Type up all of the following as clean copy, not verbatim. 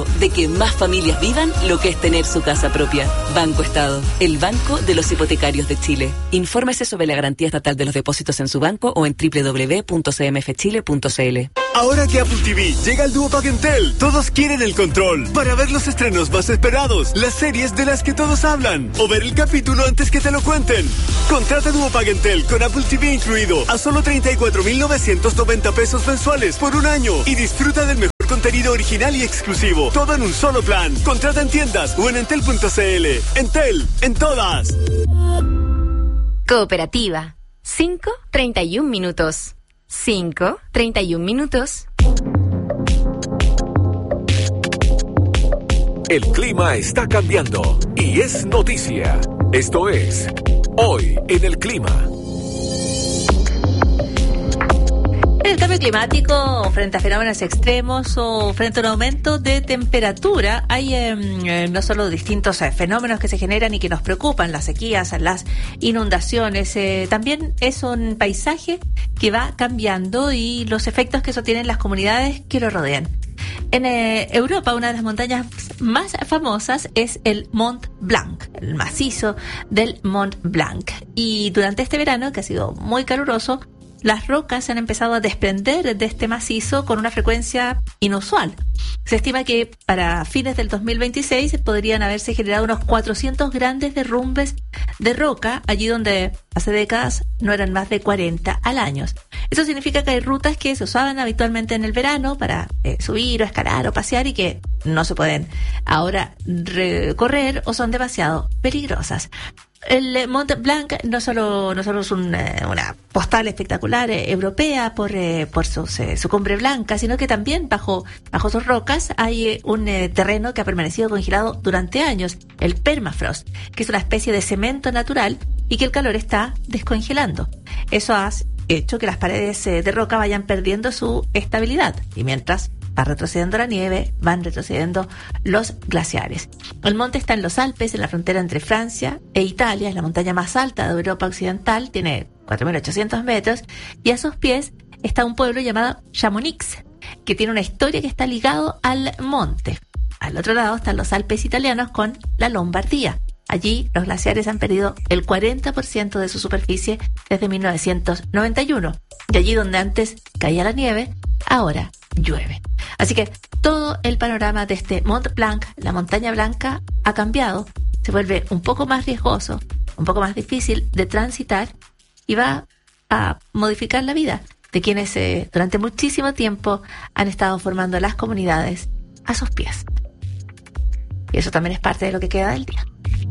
objetivo de que más familias vivan lo que es tener su casa propia. Banco Estado, el banco de los hipotecarios de Chile. Infórmese sobre la garantía estatal de los depósitos en su banco o en www.cmfchile.cl. Ahora que Apple TV llega al Duopack Entel, todos quieren el control para ver los estrenos más esperados, las series de las que todos hablan o ver el capítulo antes que te lo cuenten. Contrata Duopack Entel con Apple TV incluido a solo 34.990 pesos mensuales por un año y disfruta del mejor contenido original y exclusivo, todo en un solo plan. Contrata en tiendas o en entel.cl. Entel, en todas. Cooperativa. 5:31 minutos. 5:31 minutos. El clima está cambiando y es noticia. Esto es Hoy en el Clima. El cambio climático frente a fenómenos extremos o frente a un aumento de temperatura, hay no solo distintos fenómenos que se generan y que nos preocupan, las sequías, las inundaciones, también es un paisaje que va cambiando y los efectos que eso tiene en las comunidades que lo rodean. En Europa, una de las montañas más famosas es el Mont Blanc, el macizo del Mont Blanc. Y durante este verano, que ha sido muy caluroso, las rocas se han empezado a desprender de este macizo con una frecuencia inusual. Se estima que para fines del 2026 podrían haberse generado unos 400 grandes derrumbes de roca, allí donde hace décadas no eran más de 40 al año. Eso significa que hay rutas que se usaban habitualmente en el verano para subir o escalar o pasear y que no se pueden ahora recorrer o son demasiado peligrosas. El Mont Blanc no solo es una postal espectacular europea por su cumbre blanca, sino que también bajo sus rocas hay un terreno que ha permanecido congelado durante años, el permafrost, que es una especie de cemento natural y que el calor está descongelando. Eso ha hecho que las paredes de roca vayan perdiendo su estabilidad y mientras va retrocediendo la nieve, van retrocediendo los glaciares. El monte está en los Alpes, en la frontera entre Francia e Italia, es la montaña más alta de Europa Occidental, tiene 4.800 metros, y a sus pies está un pueblo llamado Chamonix, que tiene una historia que está ligado al monte. Al otro lado están los Alpes italianos con la Lombardía. Allí los glaciares han perdido el 40% de su superficie desde 1991. Y allí donde antes caía la nieve, ahora llueve. Así que todo el panorama de este Mont Blanc, la montaña blanca, ha cambiado. Se vuelve un poco más riesgoso, un poco más difícil de transitar y va a modificar la vida de quienes durante muchísimo tiempo han estado formando las comunidades a sus pies. Y eso también es parte de lo que queda del día.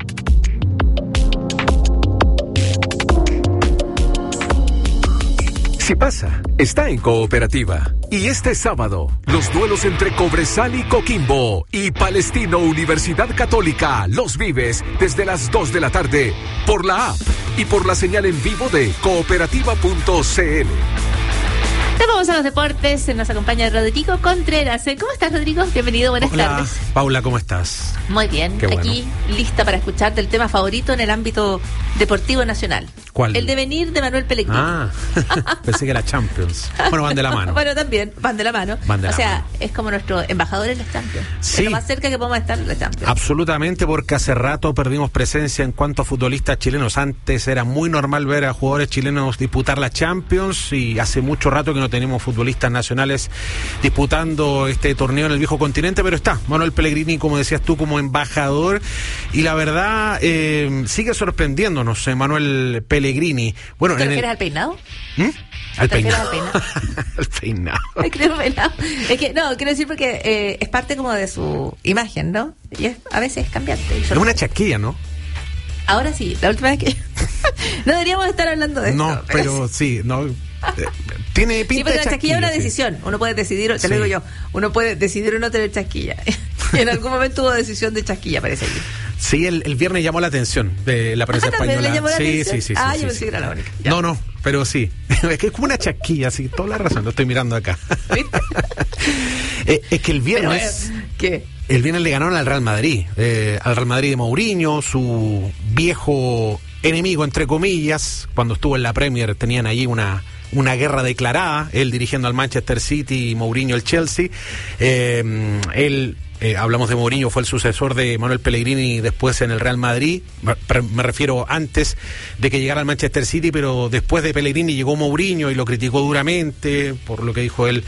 Si pasa, está en Cooperativa. Y este sábado, los duelos entre Cobresal y Coquimbo y Palestino Universidad Católica los vives desde las 2 de la tarde por la app y por la señal en vivo de cooperativa.cl. Vamos a los deportes, nos acompaña Rodrigo Contreras. ¿Cómo estás, Rodrigo? Bienvenido, buenas tardes. Paula, ¿cómo estás? Muy bien, Qué aquí bueno. Lista para escuchar del tema favorito en el ámbito deportivo nacional. ¿Cuál? El devenir de Manuel Pellegrini. Pensé que era Champions. Bueno, van de la mano. Bueno, también, van de la mano. Es como nuestro embajador en la Champions. Sí. Es lo más cerca que podemos estar en la Champions. Absolutamente, porque hace rato perdimos presencia en cuanto a futbolistas chilenos. Antes era muy normal ver a jugadores chilenos disputar la Champions y hace mucho rato que no tenemos futbolistas nacionales disputando este torneo en el viejo continente, pero está Manuel Pellegrini, como decías tú, como embajador, y la verdad sigue sorprendiéndonos Manuel Pellegrini. Bueno, ¿Te refieres al peinado? Al peinado. Al peinado. Es que, no, quiero decir porque es parte como de su imagen, ¿no? Y a veces es cambiante. Es una chasquilla, ¿no? Ahora sí, la última vez que... no deberíamos estar hablando de no, esto. Pero sí, no... tiene pinta pero de la chasquilla es una sí. decisión. Uno puede decidir, te lo digo yo, uno puede decidir o no tener chasquilla. En algún momento hubo decisión de chasquilla, parece que. Sí, el viernes llamó la atención de la prensa española. ¿Le llamó la atención? Sí. Yo pensé que era la única. Ya. No, pero sí. Es que es como una chasquilla, sí, toda la razón, lo estoy mirando acá. ¿Viste? Es que el viernes... ¿Qué? El viernes le ganaron al Real Madrid. Al Real Madrid de Mourinho, su viejo enemigo, entre comillas. Cuando estuvo en la Premier tenían allí una guerra declarada, él dirigiendo al Manchester City y Mourinho el Chelsea. Él hablamos de Mourinho, fue el sucesor de Manuel Pellegrini después en el Real Madrid, me refiero antes de que llegara al Manchester City, pero después de Pellegrini llegó Mourinho y lo criticó duramente, por lo que dijo él,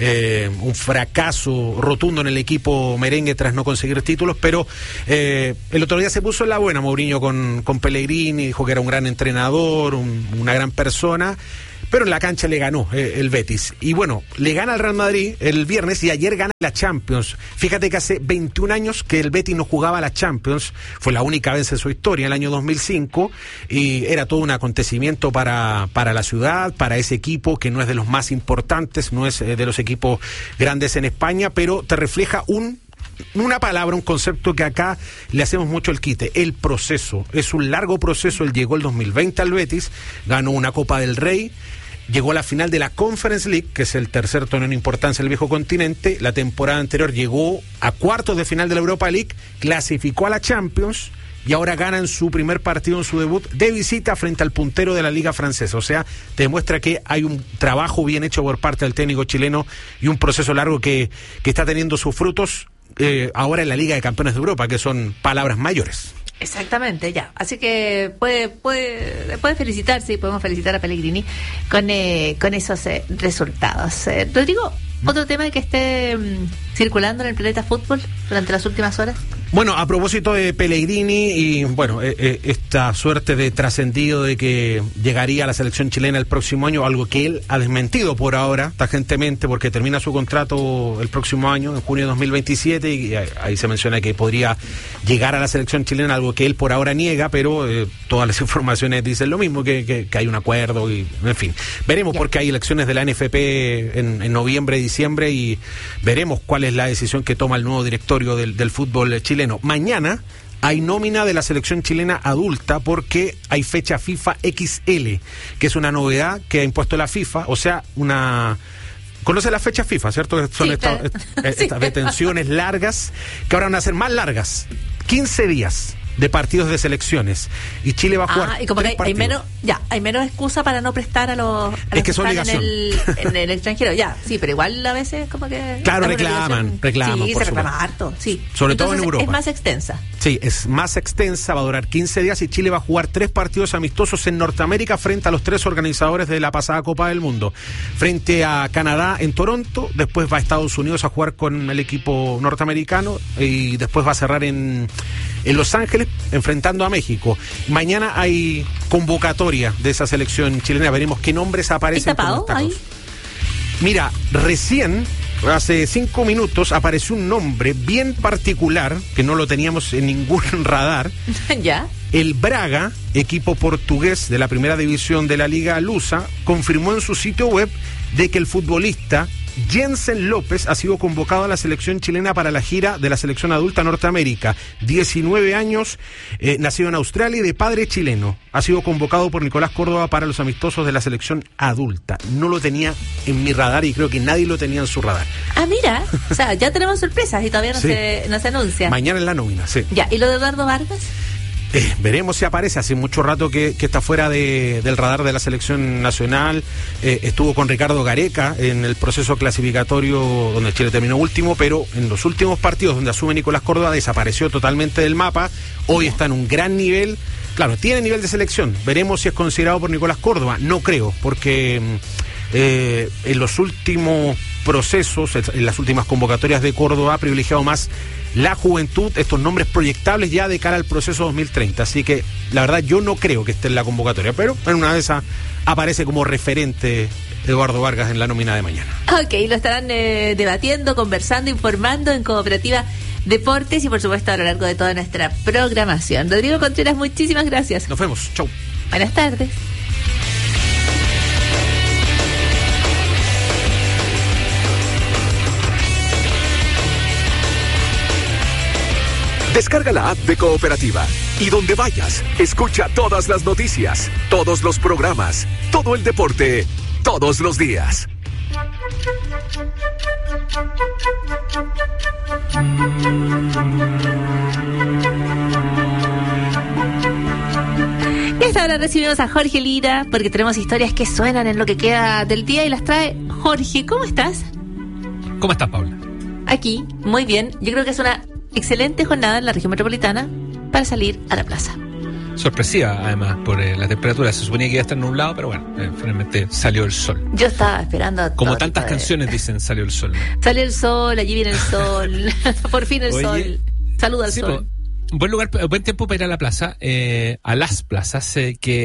un fracaso rotundo en el equipo merengue tras no conseguir títulos, pero el otro día se puso en la buena Mourinho con Pellegrini, dijo que era un gran entrenador, una gran persona, pero en la cancha le ganó el Betis. Y bueno, le gana al Real Madrid el viernes y ayer gana la Champions. Fíjate que hace 21 años que el Betis no jugaba la Champions, fue la única vez en su historia, en el año 2005, y era todo un acontecimiento para la ciudad, para ese equipo que no es de los más importantes, no es de los equipos grandes en España, pero te refleja una palabra, un concepto que acá le hacemos mucho el quite, el proceso. Es un largo proceso. Él llegó el 2020 al Betis, ganó una Copa del Rey, llegó a la final de la Conference League, que es el tercer torneo en importancia del viejo continente. La temporada anterior llegó a cuartos de final de la Europa League, clasificó a la Champions y ahora gana en su primer partido, en su debut de visita frente al puntero de la Liga Francesa. O sea, te demuestra que hay un trabajo bien hecho por parte del técnico chileno y un proceso largo que está teniendo sus frutos ahora en la Liga de Campeones de Europa, que son palabras mayores. Exactamente, ya. Así que puede felicitarse y podemos felicitar a Pellegrini con esos resultados. Rodrigo, ¿otro tema que esté circulando en el planeta fútbol durante las últimas horas? Bueno, a propósito de Pellegrini y bueno, esta suerte de trascendido de que llegaría a la selección chilena el próximo año, algo que él ha desmentido por ahora, tajantemente, porque termina su contrato el próximo año, en junio de 2027, y ahí se menciona que podría llegar a la selección chilena, algo que él por ahora niega, pero todas las informaciones dicen lo mismo, que hay un acuerdo, y en fin. Veremos, porque hay elecciones de la NFP en noviembre, diciembre, y veremos cuál es la decisión que toma el nuevo directorio del fútbol chileno. Mañana hay nómina de la selección chilena adulta porque hay fecha FIFA XL, que es una novedad que ha impuesto la FIFA, o sea, ¿conoce las fechas FIFA, cierto? Son estas detenciones largas que ahora van a ser más largas, 15 días de partidos de selecciones, y Chile va a jugar y como que hay menos excusa para no prestar a los es que es obligación en el extranjero, ya, sí, pero igual a veces como que claro, reclaman sí, se reclama harto, sí, sobre todo en Europa. Es más extensa. Sí, es más extensa, va a durar 15 días y Chile va a jugar 3 partidos amistosos en Norteamérica frente a los 3 organizadores de la pasada Copa del Mundo. Frente a Canadá en Toronto, después va a Estados Unidos a jugar con el equipo norteamericano y después va a cerrar en Los Ángeles enfrentando a México. Mañana hay convocatoria de esa selección chilena, veremos qué nombres aparecen. ¿Está tapado ahí? Mira, recién, hace 5 minutos, apareció un nombre bien particular, que no lo teníamos en ningún radar. ¿Ya? El Braga, equipo portugués de la primera división de la Liga Lusa, confirmó en su sitio web de que el futbolista Jensen López ha sido convocado a la selección chilena para la gira de la selección adulta Norteamérica. 19 años, nacido en Australia y de padre chileno. Ha sido convocado por Nicolás Córdoba para los amistosos de la selección adulta. No lo tenía en mi radar y creo que nadie lo tenía en su radar. Ah, mira, o sea, ya tenemos sorpresas y todavía no se anuncia. Mañana en la nómina, sí. Ya, ¿y lo de Eduardo Vargas? Veremos si aparece. Hace mucho rato que está fuera del radar de la selección nacional. Estuvo con Ricardo Gareca en el proceso clasificatorio donde Chile terminó último, pero en los últimos partidos donde asume Nicolás Córdoba desapareció totalmente del mapa. Hoy está en un gran nivel. Claro, tiene nivel de selección. Veremos si es considerado por Nicolás Córdoba. No creo, porque en los últimos procesos, en las últimas convocatorias de Córdoba, ha privilegiado más la juventud, estos nombres proyectables ya de cara al proceso 2030. Así que la verdad yo no creo que esté en la convocatoria, pero en una de esas aparece como referente Eduardo Vargas en la nómina de mañana. Ok, lo estarán debatiendo, conversando, informando en Cooperativa Deportes y por supuesto a lo largo de toda nuestra programación. Rodrigo Contreras, muchísimas gracias. Nos vemos, chau. Buenas tardes. Descarga la app de Cooperativa y donde vayas, escucha todas las noticias, todos los programas, todo el deporte, todos los días. Y hasta ahora recibimos a Jorge Lira porque tenemos historias que suenan en lo que queda del día y las trae Jorge. ¿Cómo estás? ¿Cómo estás, Paula? aquí, muy bien. Yo creo que es una excelente jornada en la región metropolitana para salir a la plaza. Sorpresiva, además, por la temperatura. Se suponía que iba a estar nublado, pero bueno, finalmente salió el sol. Yo estaba esperando. Como tantas canciones dicen, salió el sol, ¿no? Salió el sol, allí viene el sol. Por fin el sol. Saluda al sol. Buen lugar, buen tiempo para ir a la plaza, a las plazas,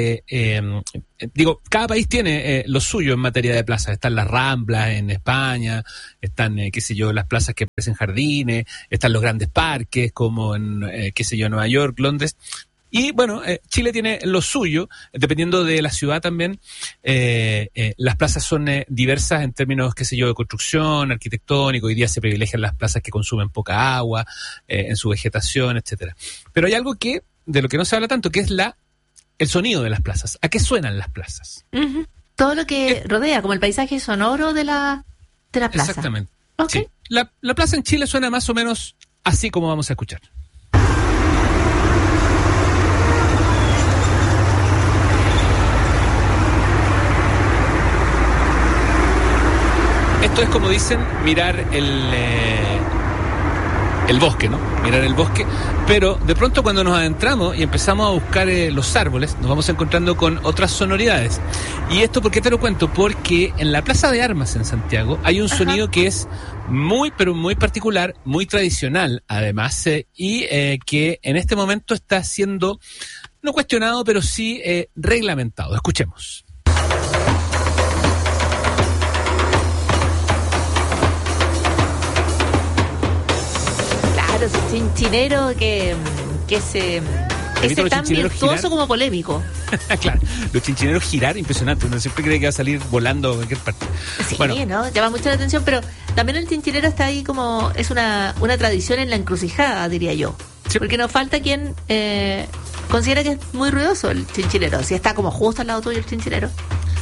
cada país tiene lo suyo en materia de plazas. Están las Ramblas en España, están, las plazas que parecen jardines, están los grandes parques como en, Nueva York, Londres. Y bueno, Chile tiene lo suyo, dependiendo de la ciudad también. Las plazas son diversas en términos, de construcción, arquitectónico. Hoy día se privilegian las plazas que consumen poca agua, en su vegetación, etcétera. Pero hay algo de lo que no se habla tanto, que es el sonido de las plazas. ¿A qué suenan las plazas? Uh-huh. Todo lo que rodea, como el paisaje sonoro de la plaza. Exactamente. Okay. Sí. La plaza en Chile suena más o menos así como vamos a escuchar. Esto es, como dicen, mirar el bosque, ¿no? Mirar el bosque, pero de pronto cuando nos adentramos y empezamos a buscar los árboles, nos vamos encontrando con otras sonoridades. ¿Y esto por qué te lo cuento? Porque en la Plaza de Armas en Santiago hay un sonido que es muy, pero muy particular, muy tradicional, además, y que en este momento está siendo, no cuestionado, pero sí reglamentado. Escuchemos. Los chinchineros que es tan virtuoso como polémico. Claro, los chinchineros girar, impresionante. Uno siempre cree que va a salir volando a cualquier parte. Sí, bueno, ¿no? Llama mucho la atención, pero también el chinchinero está ahí como, es una tradición en la encrucijada, diría yo. Sí. Porque nos falta quien considera que es muy ruidoso el chinchinero. Si está como justo al lado tuyo el chinchinero.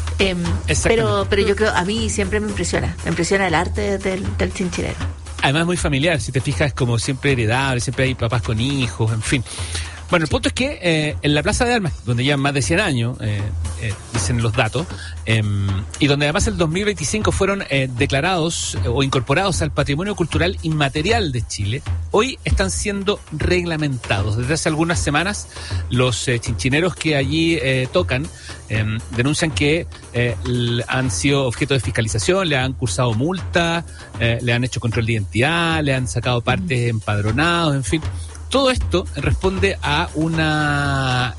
Pero yo creo, a mí siempre me impresiona el arte del chinchinero. Además muy familiar, si te fijas, como siempre heredable, siempre hay papás con hijos, en fin. Bueno, el punto es que en la Plaza de Armas, donde llevan más de 100 años, dicen los datos, y donde además el 2025 fueron declarados o incorporados al Patrimonio Cultural Inmaterial de Chile, hoy están siendo reglamentados. Desde hace algunas semanas, los chinchineros que allí tocan denuncian que han sido objeto de fiscalización, le han cursado multa, le han hecho control de identidad, le han sacado partes empadronados, en fin. Todo esto responde a una,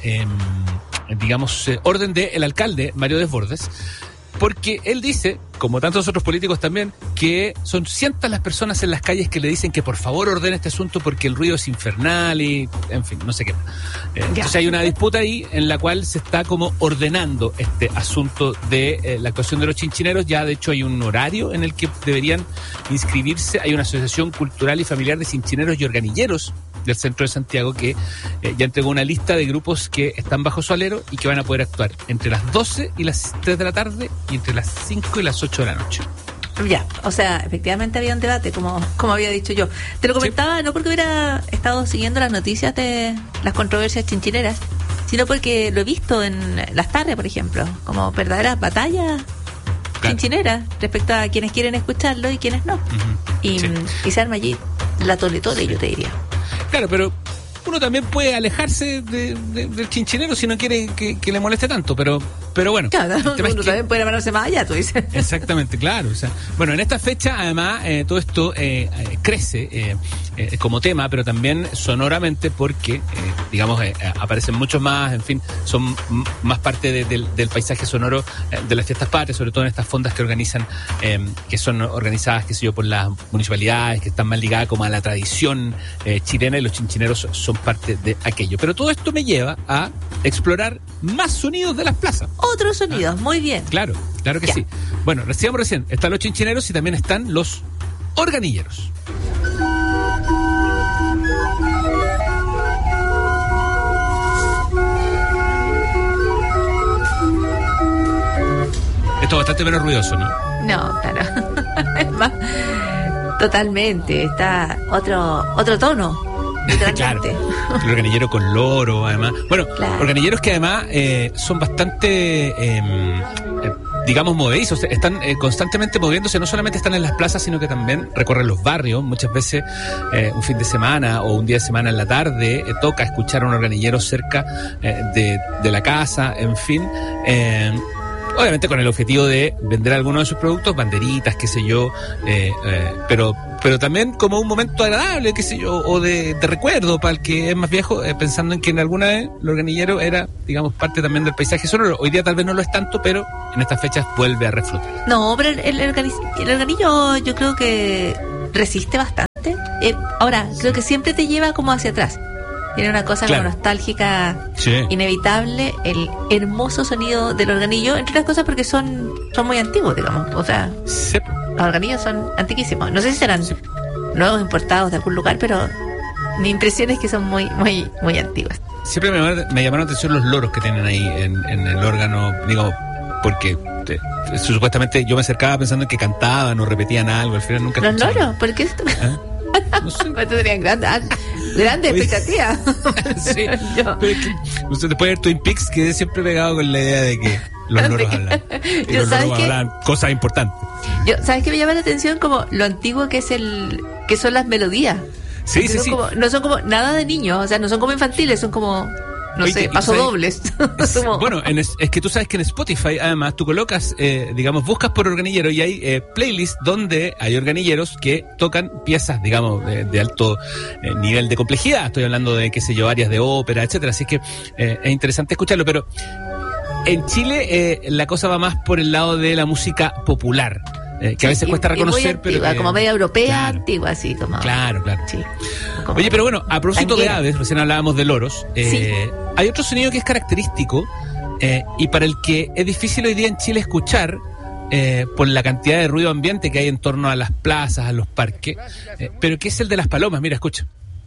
orden del alcalde Mario Desbordes, porque él dice, como tantos otros políticos también, que son cientos las personas en las calles que le dicen que por favor ordene este asunto porque el ruido es infernal y, en fin, no sé qué. Entonces hay una disputa ahí en la cual se está como ordenando este asunto de la actuación de los chinchineros. Ya de hecho hay un horario en el que deberían inscribirse. Hay una asociación cultural y familiar de chinchineros y organilleros del centro de Santiago que ya entregó una lista de grupos que están bajo su alero y que van a poder actuar entre las 12 y las 3 de la tarde y entre las 5 y las 8 de la noche. Ya, o sea, efectivamente había un debate, como había dicho yo. Te lo comentaba, sí, no porque hubiera estado siguiendo las noticias de las controversias chinchineras, sino porque lo he visto en las tardes, por ejemplo, como verdaderas batallas chinchineras respecto a quienes quieren escucharlo y quienes no. Uh-huh. Y se arma allí la tole, yo te diría. Claro, pero uno también puede alejarse del chinchinero si no quiere que le moleste tanto, pero bueno. Claro, uno también puede amarrarse más allá, tú dices. Exactamente, claro. O sea, bueno, en esta fecha, además, todo esto crece como tema, pero también sonoramente porque, aparecen muchos más, en fin, son más parte del paisaje sonoro de las fiestas patrias, sobre todo en estas fondas que organizan, que son organizadas, por las municipalidades, que están más ligadas como a la tradición chilena, y los chinchineros son parte de aquello. Pero todo esto me lleva a explorar más sonidos de las plazas. Otros sonidos, muy bien. Claro que ya. Sí. Bueno, decíamos recién, están los chinchineros y también están los organilleros. Esto es bastante menos ruidoso, ¿no? No, claro. Es más, totalmente. Está otro tono. Claro, el organillero con loro, además. Bueno, claro. Organilleros que además son bastante, digamos, movedizos, están constantemente moviéndose, no solamente están en las plazas, sino que también recorren los barrios. Muchas veces un fin de semana o un día de semana en la tarde toca escuchar a un organillero cerca de la casa, en fin. Obviamente con el objetivo de vender algunos de sus productos, banderitas, qué sé yo, pero también como un momento agradable, qué sé yo, o de recuerdo para el que es más viejo, pensando en que en alguna vez el organillero era, digamos, parte también del paisaje sonoro. Hoy día tal vez no lo es tanto, pero en estas fechas vuelve a reflotar. No, pero el organillo yo creo que resiste bastante. Ahora, creo que siempre te lleva como hacia atrás. Tiene una cosa como nostálgica, inevitable, el hermoso sonido del organillo, entre otras cosas porque son muy antiguos, digamos. O sea, los organillos son antiquísimos. No sé si serán nuevos importados de algún lugar, pero mi impresión es que son muy, muy, muy antiguos. Siempre me llamaron la atención los loros que tienen ahí en el órgano, digo, porque supuestamente yo me acercaba pensando en que cantaban o repetían algo, al final nunca escuchaba. ¿Los loros? ¿Por qué esto? No sé. Tú tenías grande expectativa. Sí. Pero es que, usted después de ver Twin Peaks quedé siempre pegado con la idea de que los loros hablan. Y los loros hablan cosas importantes. ¿Sabes qué me llama la atención? Como lo antiguo que son las melodías. Sí. No son como nada de niños, o sea, no son como infantiles, son como... No sé, pasodobles. Bueno, es que tú sabes que en Spotify, además, tú colocas, digamos, buscas por organillero y hay playlists donde hay organilleros que tocan piezas, digamos, de alto nivel de complejidad. Estoy hablando de, qué sé yo, áreas de ópera, etcétera. Así que es interesante escucharlo, pero en Chile la cosa va más por el lado de la música popular. Que a veces cuesta reconocer, antigua, pero como media europea, antigua, así como. Claro. Sí, oye, pero bueno, a propósito de aves, recién hablábamos de loros, hay otro sonido que es característico y para el que es difícil hoy día en Chile escuchar por la cantidad de ruido ambiente que hay en torno a las plazas, a los parques, pero que es el de las palomas. Mira, escucha.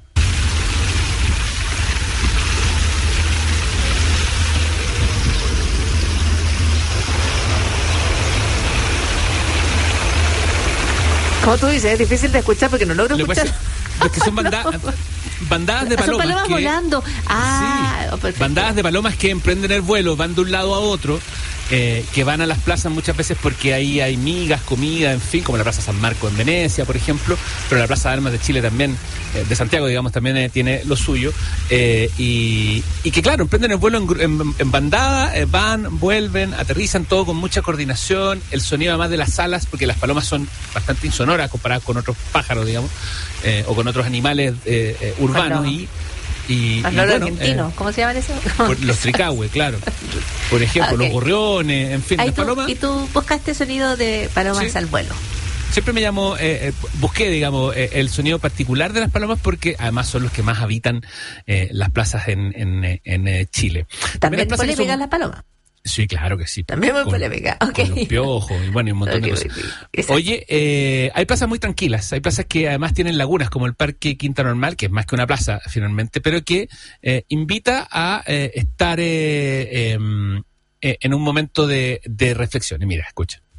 Como tú dices, es difícil de escuchar porque no logro escuchar. Es que son bandadas de palomas. Son palomas volando. Bandadas de palomas que emprenden el vuelo, van de un lado a otro, que van a las plazas muchas veces porque ahí hay migas, comida, en fin, como la Plaza San Marco en Venecia, por ejemplo, pero la Plaza de Armas de Chile también, de Santiago, digamos, también tiene lo suyo, y que claro, emprenden el vuelo en bandada, van, vuelven, aterrizan, todo con mucha coordinación, el sonido además de las alas, porque las palomas son bastante insonoras comparadas con otros pájaros, digamos, o con otros animales urbanos, y bueno, argentinos, ¿cómo se llaman eso? Los tricahue, claro. Por ejemplo, los gorriones, en fin, las palomas. ¿Y tú buscaste sonido de palomas al vuelo? Siempre me llamó, busqué, digamos, el sonido particular de las palomas porque además son los que más habitan las plazas en Chile. ¿También polémica las palomas? Sí, claro que sí. También muy polémica. Okay. Con los piojos y bueno, y un montón de cosas. Oye, hay plazas muy tranquilas, hay plazas que además tienen lagunas, como el Parque Quinta Normal, que es más que una plaza finalmente, pero que invita a estar en un momento de reflexión. Y mira, escucha.